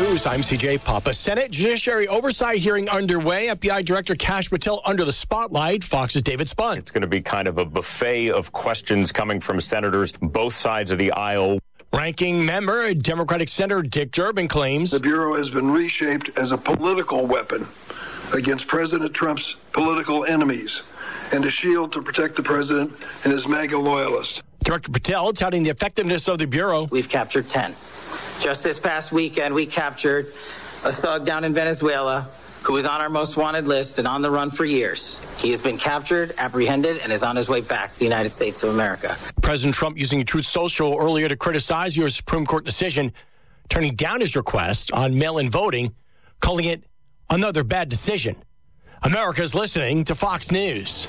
News, I'm CJ Papa. Senate Judiciary Oversight hearing underway. FBI Director Kash Patel under the spotlight. Fox's David Spun. It's going to be kind of a buffet of questions coming from senators both sides of the aisle. Ranking member, Democratic Senator Dick Durbin claims the Bureau has been reshaped as a political weapon against President Trump's political enemies and a shield to protect the president and his MAGA loyalists. Director Patel touting the effectiveness of the Bureau. We've captured 10. Just this past weekend, we captured a thug down in Venezuela who is on our most wanted list and on the run for years. He has been captured, apprehended, and is on his way back to the United States of America. President Trump using Truth Social earlier to criticize your Supreme Court decision, turning down his request on mail-in voting, calling it another bad decision. America's listening to Fox News.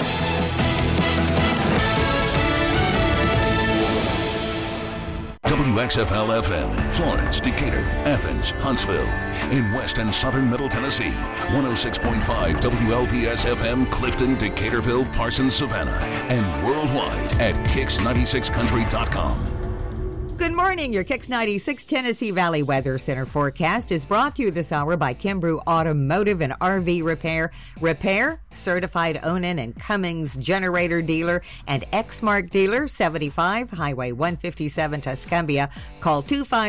WXFL FM, Florence, Decatur, Athens, Huntsville. In West and Southern Middle Tennessee, 106.5 WLPS FM, Clifton, Decaturville, Parsons, Savannah. And worldwide at Kicks96country.com. Good morning. Your Kicks 96 Tennessee Valley Weather Center forecast is brought to you this hour by Kimbrough Automotive and RV Repair. Repair, certified Onan and Cummings generator dealer and Exmark dealer, 75 Highway 157 Tuscumbia. Call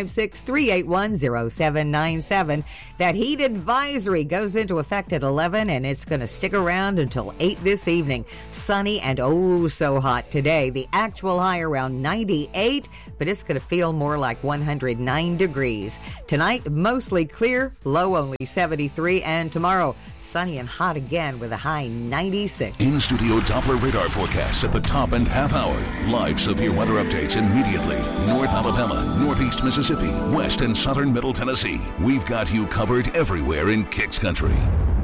256-381-0797. That heat advisory goes into effect at 11 and it's going to stick around until 8 this evening. Sunny and oh so hot today. The actual high around 98, but it's going to feel more like 109 degrees. Tonight, mostly clear, low only 73, and tomorrow, sunny and hot again with a high 96. In-studio Doppler radar forecasts at the top and half hour. Live severe weather updates immediately. North Alabama, Northeast Mississippi, West and Southern Middle Tennessee. We've got you covered everywhere in Kicks Country.